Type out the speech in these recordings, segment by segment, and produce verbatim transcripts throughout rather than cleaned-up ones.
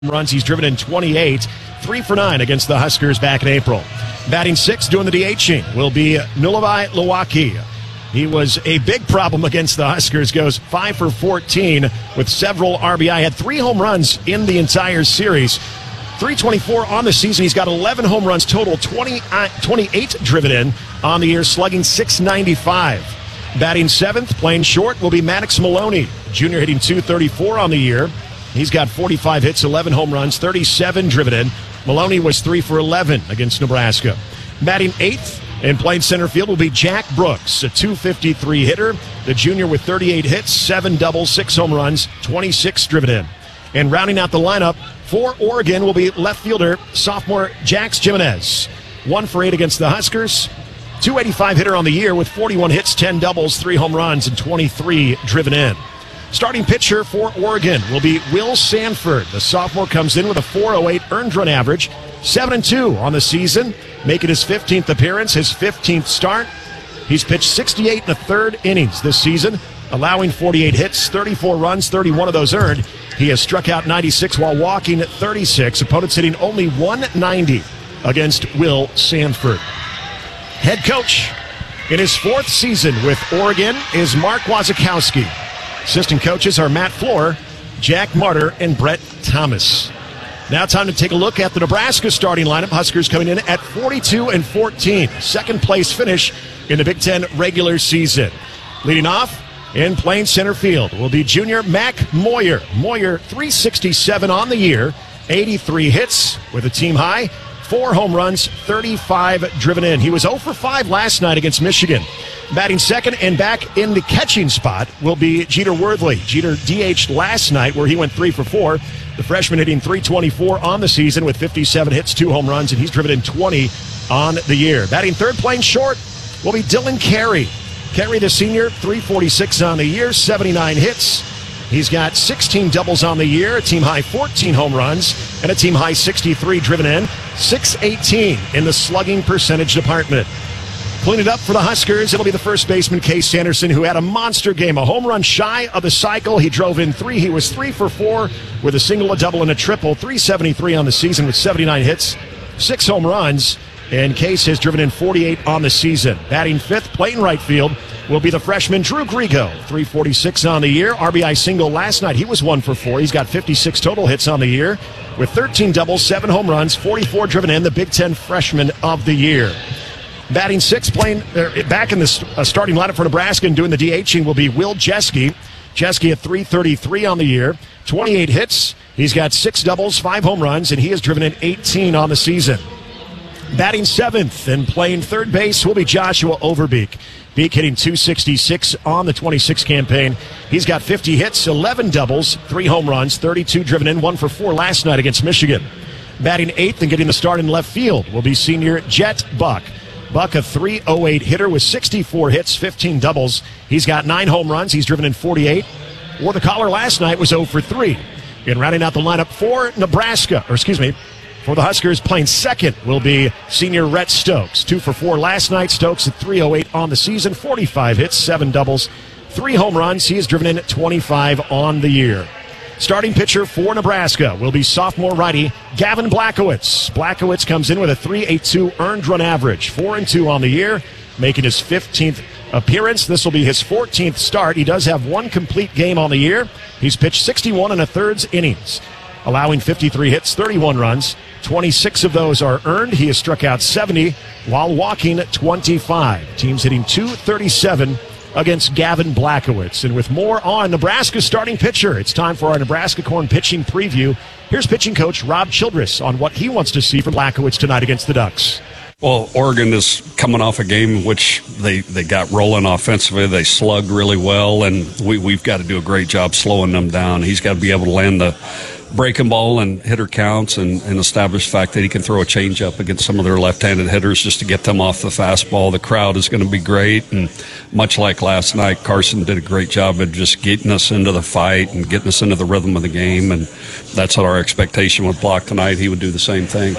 runs. He's driven in twenty-eight, three for nine against the Huskers back in April. Batting six, doing the DHing, will be Nulawai Lawaki. He was a big problem against the Huskers, goes five for fourteen with several R B I. Had three home runs in the entire series. three twenty-four on the season. He's got eleven home runs total, twenty, uh, twenty-eight driven in on the year, slugging six ninety-five. Batting seventh, playing short, will be Maddox Maloney. Junior hitting two thirty-four on the year. He's got forty-five hits, eleven home runs, thirty-seven driven in. Maloney was three for eleven against Nebraska. Batting eighth and playing center field will be Jack Brooks, a two fifty-three hitter. The junior with thirty-eight hits, seven doubles, six home runs, twenty-six driven in. And rounding out the lineup for Oregon will be left fielder, sophomore Jax Jimenez. One for eight against the Huskers. two eighty-five hitter on the year with forty-one hits, ten doubles, three home runs, and twenty-three driven in. Starting pitcher for Oregon will be Will Sanford. The sophomore comes in with a four oh eight earned run average, seven and two on the season, making his fifteenth appearance, his fifteenth start. He's pitched sixty-eight and a third innings this season, allowing forty-eight hits, thirty-four runs, thirty-one of those earned. He has struck out ninety-six while walking thirty-six. Opponents hitting only one ninety against Will Sanford. Head coach in his fourth season with Oregon is Mark Wasikowski. Assistant coaches are Matt Flohr, Jack Martyr, and Brett Thomas. Now time to take a look at the Nebraska starting lineup. Huskers coming in at forty-two and fourteen. Second place finish in the Big Ten regular season. Leading off in playing center field will be junior Mac Moyer. Moyer, three sixty-seven on the year, eighty-three hits with a team high, four home runs, thirty-five driven in. He was oh for five last night against Michigan. Batting second and back in the catching spot will be Jeter Worthley. Jeter D H'd last night where he went three for four. The freshman hitting three twenty-four on the season with fifty-seven hits, two home runs, and he's driven in twenty on the year. Batting third, playing short, will be Dylan Carey. Carey, the senior, three forty-six on the year, seventy-nine hits. He's got sixteen doubles on the year, a team high fourteen home runs, and a team high sixty-three driven in, six eighteen in the slugging percentage department. Cleaning it up for the Huskers, it'll be the first baseman, Case Sanderson, who had a monster game, a home run shy of the cycle. He drove in three. He was three for four with a single, a double, and a triple. three seventy-three on the season with seventy-nine hits, six home runs, and Case has driven in forty-eight on the season. Batting fifth, playing right field, will be the freshman Drew Grigo, three forty-six on the year. R B I single last night. He was one for four. He's got fifty-six total hits on the year with thirteen doubles, seven home runs, forty-four driven in, the Big Ten freshman of the year. Batting sixth, playing uh, back in the uh, starting lineup for Nebraska and doing the DHing will be Will Jeske. Jeske at three thirty-three on the year, twenty-eight hits. He's got six doubles, five home runs, and he has driven in eighteen on the season. Batting seventh and playing third base will be Joshua Overbeek. Beek hitting two sixty-six on the twenty-six campaign. He's got fifty hits, eleven doubles, three home runs, thirty-two driven in, one for four last night against Michigan. Batting eighth and getting the start in left field will be senior Jet Buck. Buck, a three oh eight hitter with sixty-four hits, fifteen doubles. He's got nine home runs. He's driven in forty-eight. Or the caller last night was oh for three. And rounding out the lineup for Nebraska, or excuse me, for the Huskers playing second will be senior Rhett Stokes. Two for four last night. Stokes at three oh eight on the season, forty-five hits, seven doubles, three home runs. He has driven in twenty-five on the year. Starting pitcher for Nebraska will be sophomore righty Gavin Blackowitz. Blackowitz comes in with a three eighty-two earned run average, four and two on the year, making his fifteenth appearance. This will be his fourteenth start. He does have one complete game on the year. He's pitched sixty-one and a thirds innings, allowing fifty-three hits, thirty-one runs. twenty-six of those are earned. He has struck out seventy while walking twenty-five. Teams hitting two thirty-seven against Gavin Blackowitz. And with more on Nebraska's starting pitcher, it's time for our Nebraska Corn pitching preview. Here's pitching coach Rob Childress on what he wants to see from Blackowitz tonight against the Ducks. Well, Oregon is coming off a game in which they, they got rolling offensively. They slugged really well, and we, we've got to do a great job slowing them down. He's got to be able to land the breaking ball and hitter counts and, and establish the fact that he can throw a changeup against some of their left-handed hitters just to get them off the fastball. The crowd is going to be great, and much like last night, Carson did a great job of just getting us into the fight and getting us into the rhythm of the game, and that's what our expectation with Block tonight. He would do the same thing.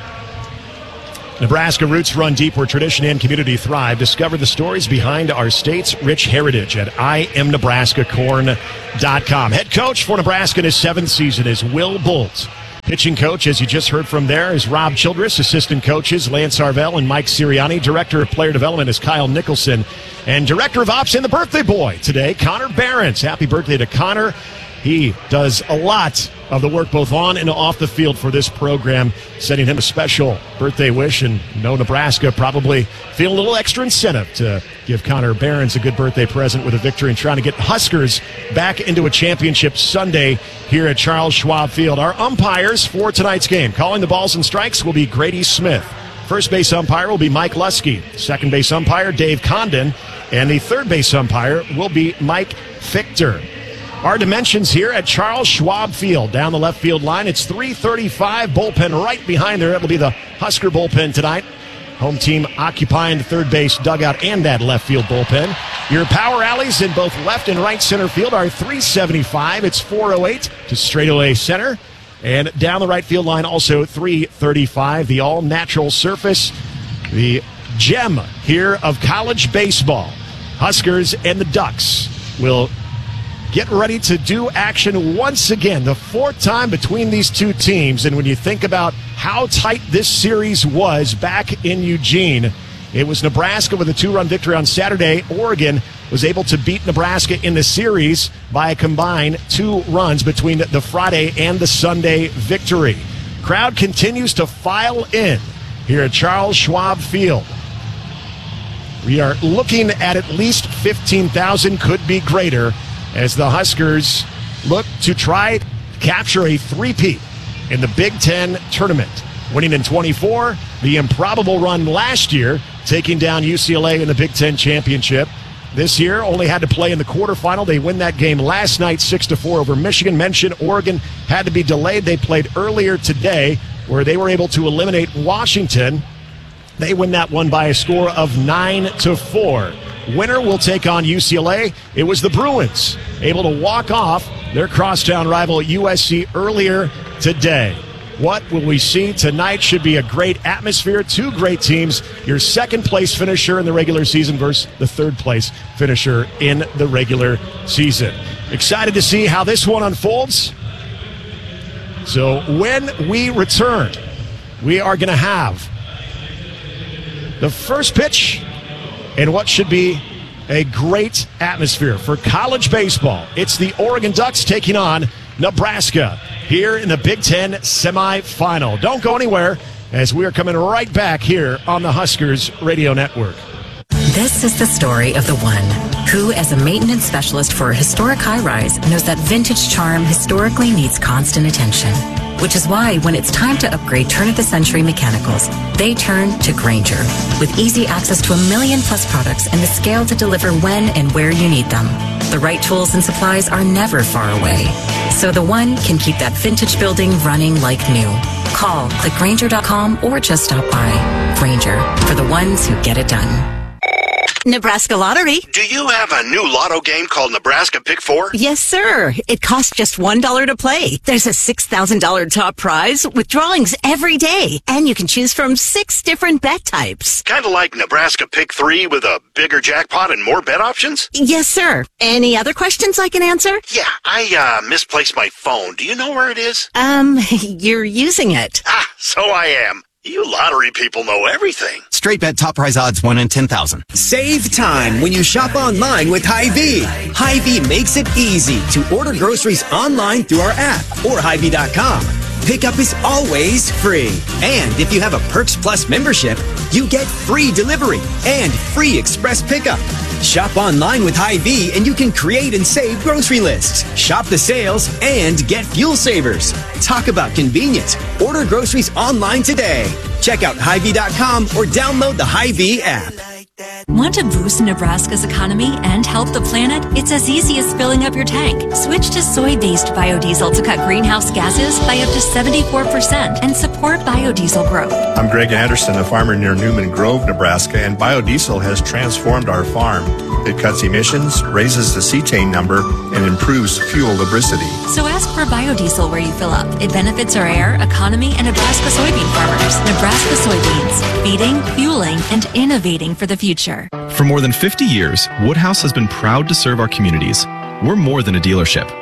Nebraska roots run deep where tradition and community thrive. Discover the stories behind our state's rich heritage at I am Nebraska Corn dot com. Head coach for Nebraska in his seventh season is Will Bolt. Pitching coach, as you just heard from there, is Rob Childress. Assistant coaches, Lance Arvell and Mike Sirianni. Director of Player Development is Kyle Nicholson. And Director of Ops and the birthday boy today, Connor Behrens. Happy birthday to Connor. He does a lot of the work both on and off the field for this program, sending him a special birthday wish. And no, Nebraska probably feel a little extra incentive to give Connor Behrens a good birthday present with a victory and trying to get Huskers back into a championship Sunday here at Charles Schwab Field. Our umpires for tonight's game, calling the balls and strikes, will be Grady Smith. First base umpire will be Mike Lusky. Second base umpire, Dave Condon. And the third base umpire will be Mike Fichter. Our dimensions here at Charles Schwab Field. Down the left field line, it's three thirty-five. Bullpen right behind there. It'll be the Husker bullpen tonight. Home team occupying the third base dugout and that left field bullpen. Your power alleys in both left and right center field are three seventy-five. It's four oh eight to straightaway center. And down the right field line, also three thirty-five. The all-natural surface, the gem here of college baseball. Huskers and the Ducks will get ready to do action once again, the fourth time between these two teams. And when you think about how tight this series was back in Eugene, it was Nebraska with a two-run victory on Saturday. Oregon was able to beat Nebraska in the series by a combined two runs between the Friday and the Sunday victory. Crowd continues to file in here at Charles Schwab Field. We are looking at at least fifteen thousand, could be greater, as the Huskers look to try to capture a three-peat in the Big Ten tournament. Winning in twenty-four, the improbable run last year, taking down U C L A in the Big Ten championship. This year, only had to play in the quarterfinal. They win that game last night, six to four over Michigan. Mentioned Oregon had to be delayed. They played earlier today, where they were able to eliminate Washington. They win that one by a score of nine to four. Winner will take on U C L A. It was the Bruins able to walk off their crosstown rival U S C earlier today. What will we see tonight? Should be a great atmosphere. Two great teams. Your second place finisher in the regular season versus the third place finisher in the regular season. Excited to see how this one unfolds. So when we return, we are going to have the first pitch and what should be a great atmosphere for college baseball. It's the Oregon Ducks taking on Nebraska here in the Big Ten semifinal. Don't go anywhere, as we are coming right back here on the Huskers Radio Network. This is the story of the one who, as a maintenance specialist for a historic high-rise, knows that vintage charm historically needs constant attention. Which is why when it's time to upgrade turn-of-the-century mechanicals, they turn to Grainger. With easy access to a million plus products and the scale to deliver when and where you need them. The right tools and supplies are never far away. So the one can keep that vintage building running like new. Call, click Grainger dot com, or just stop by. Grainger, for the ones who get it done. Nebraska Lottery. Do you have a new lotto game called Nebraska Pick Four? Yes, sir. It costs just one dollar to play. There's a six thousand dollars top prize with drawings every day, and you can choose from six different bet types. Kind of like Nebraska Pick Three with a bigger jackpot and more bet options? Yes, sir. Any other questions I can answer? Yeah, I uh, misplaced my phone. Do you know where it is? Um, you're using it. Ah, so I am. You lottery people know everything. Straight bet top prize odds one in ten thousand. Save time when you shop online with Hy-Vee. Hy-Vee makes it easy to order groceries online through our app or Hy Vee dot com. Pickup is always free. And if you have a Perks Plus membership, you get free delivery and free express pickup. Shop online with Hy-Vee and you can create and save grocery lists. Shop the sales and get fuel savers. Talk about convenience. Order groceries online today. Check out Hy Vee dot com or download the Hy-Vee app. Want to boost Nebraska's economy and help the planet? It's as easy as filling up your tank. Switch to soy-based biodiesel to cut greenhouse gases by up to seventy-four percent and support biodiesel growth. I'm Greg Anderson, a farmer near Newman Grove, Nebraska, and biodiesel has transformed our farm. It cuts emissions, raises the cetane number, and improves fuel lubricity. So ask for biodiesel where you fill up. It benefits our air, economy, and Nebraska soybean farmers. Nebraska soybeans, feeding, fueling, and innovating for the future. For more than fifty years, Woodhouse has been proud to serve our communities. We're more than a dealership.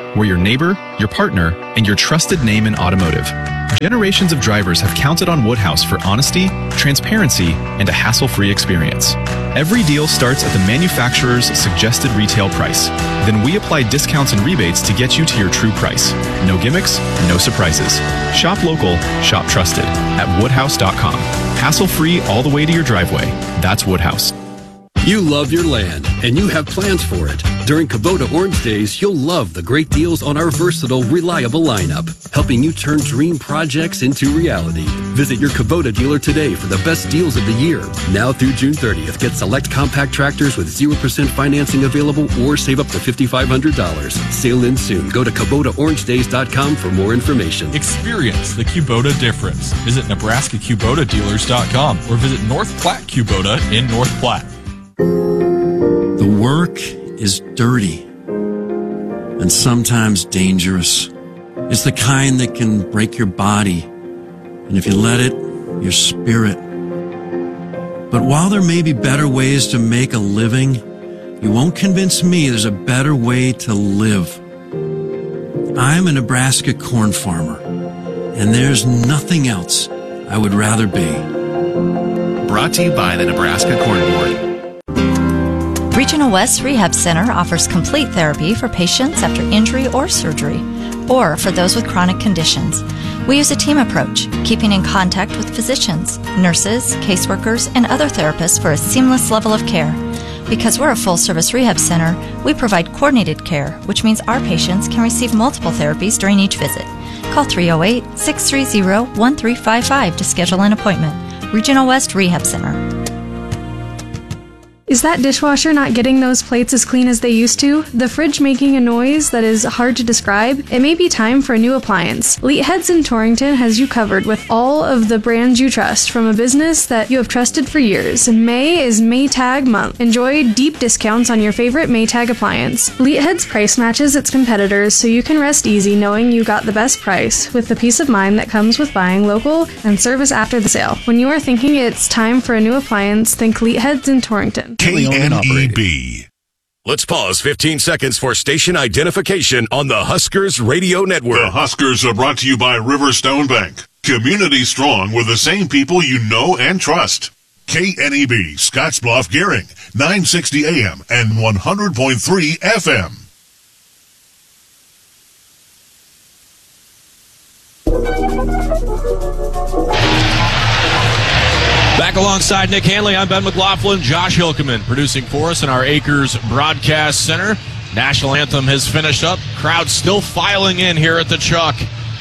We're your neighbor, your partner, and your trusted name in automotive. Generations of drivers have counted on Woodhouse for honesty, transparency, and a hassle-free experience. Every deal starts at the manufacturer's suggested retail price. Then we apply discounts and rebates to get you to your true price. No gimmicks, no surprises. Shop local, shop trusted at woodhouse dot com. Hassle-free all the way to your driveway. That's Woodhouse. You love your land, and you have plans for it. During Kubota Orange Days, you'll love the great deals on our versatile, reliable lineup, helping you turn dream projects into reality. Visit your Kubota dealer today for the best deals of the year. Now through June thirtieth, get select compact tractors with zero percent financing available or save up to five thousand five hundred dollars. Sale ends soon. Go to Kubota Orange Days dot com for more information. Experience the Kubota difference. Visit Nebraska Kubota Dealers dot com or visit North Platte Kubota in North Platte. The work is dirty and sometimes dangerous. It's the kind that can break your body, and if you let it, your spirit. But while there may be better ways to make a living, you won't convince me there's a better way to live. I'm a Nebraska corn farmer, and there's nothing else I would rather be. Brought to you by the Nebraska Corn Board. Regional West Rehab Center offers complete therapy for patients after injury or surgery, or for those with chronic conditions. We use a team approach, keeping in contact with physicians, nurses, caseworkers, and other therapists for a seamless level of care. Because we're a full-service rehab center, we provide coordinated care, which means our patients can receive multiple therapies during each visit. Call three oh eight, six three zero, one three five five to schedule an appointment. Regional West Rehab Center. Is that dishwasher not getting those plates as clean as they used to? The fridge making a noise that is hard to describe? It may be time for a new appliance. Leet Heads in Torrington has you covered with all of the brands you trust from a business that you have trusted for years. May is Maytag month. Enjoy deep discounts on your favorite Maytag appliance. Leet Heads price matches its competitors so you can rest easy knowing you got the best price with the peace of mind that comes with buying local and service after the sale. When you are thinking it's time for a new appliance, think Leet Heads in Torrington. K N E B. Let's pause fifteen seconds for station identification on the Huskers Radio Network. The Huskers are brought to you by Riverstone Bank. Community strong with the same people you know and trust. K N E B, Scottsbluff, Gehring, nine sixty A M and one hundred point three F M. Back alongside Nick Hanley, I'm Ben McLaughlin. Josh Hilkeman producing for us in our Acres Broadcast Center. National Anthem has finished up. Crowd still filing in here at the Chuck.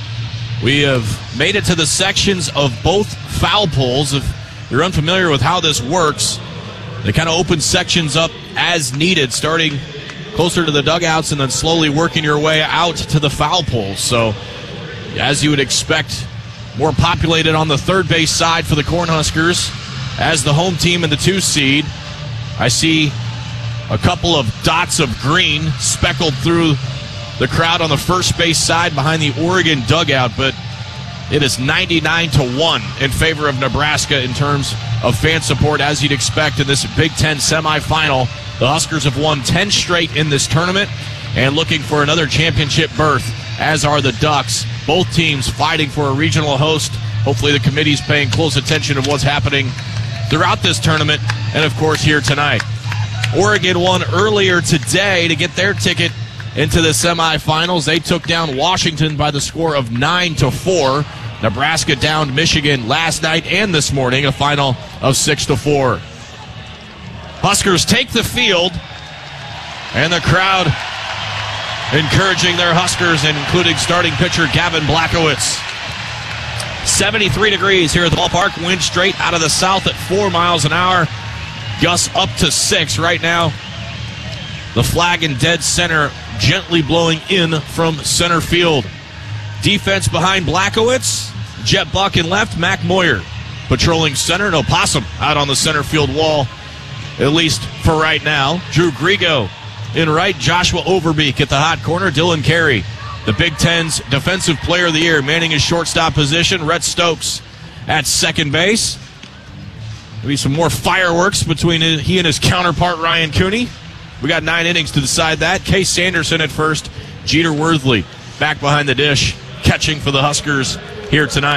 We have made it to the sections of both foul poles. If you're unfamiliar with how this works, they kind of open sections up as needed, starting closer to the dugouts and then slowly working your way out to the foul poles. So, as you would expect, more populated on the third base side for the Cornhuskers as the home team in the two seed. I see a couple of dots of green speckled through the crowd on the first base side behind the Oregon dugout, but it is ninety-nine to one in favor of Nebraska in terms of fan support, as you'd expect in this Big Ten semifinal. The Huskers have won ten straight in this tournament and looking for another championship berth, as are the Ducks. Both teams fighting for a regional host. Hopefully the committee's paying close attention to what's happening throughout this tournament and, of course, here tonight. Oregon won earlier today to get their ticket into the semifinals. They took down Washington by the score of nine to four. Nebraska downed Michigan last night and this morning, a final of six to four. Huskers take the field, and the crowd encouraging their Huskers, including starting pitcher Gavin Blachowicz. seventy-three degrees here at the ballpark. Wind straight out of the south at four miles an hour. Gusts up to six right now. The flag in dead center, gently blowing in from center field. Defense behind Blachowicz. Jet Buck in left, Mac Moyer patrolling center, and Opossum out on the center field wall, at least for right now. Drew Grigo in right, Joshua Overbeek at the hot corner, Dylan Carey, the Big Ten's Defensive Player of the Year, manning his shortstop position. Rhett Stokes at second base. Maybe some more fireworks between he and his counterpart, Ryan Cooney. We got nine innings to decide that. Case Sanderson at first, Jeter Worthley back behind the dish, catching for the Huskers here tonight.